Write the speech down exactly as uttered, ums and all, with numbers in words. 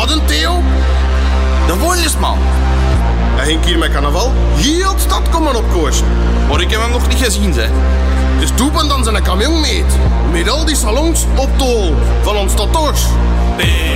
Wat een Theo? De woonlisman. Hij ging hier met carnaval heel de stad komen opkoersen. Maar ik heb hem nog niet gezien, hè. Dus toen ben dan zijn camion meet. Met al die salons op tol van ons tot